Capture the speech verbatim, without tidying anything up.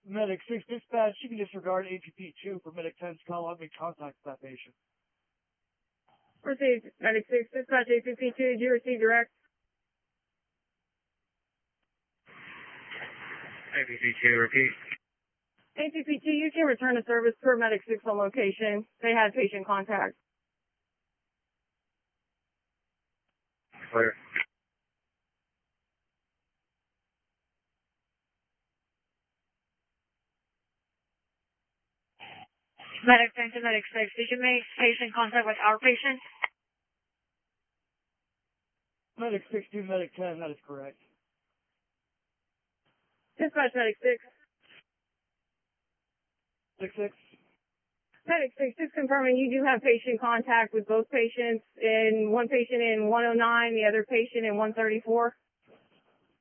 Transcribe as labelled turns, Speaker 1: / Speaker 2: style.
Speaker 1: Medic six dispatch, you can disregard A P P two for Medic ten's call on make contact with that patient.
Speaker 2: Received. Medic six dispatch A P P two, did you receive direct?
Speaker 3: A P P two, repeat.
Speaker 2: A P P two, you can return to service per Medic six on location. They had patient contact.
Speaker 3: Clear.
Speaker 4: Medic ten to Medic six, did you make patient contact with our patient?
Speaker 1: Medic six to Medic ten, that is correct.
Speaker 2: Dispatch Medic six.
Speaker 1: Medic six.
Speaker 2: Medic six, just confirming you do have patient contact with both patients, and one patient in one oh nine, the other patient in one thirty-four.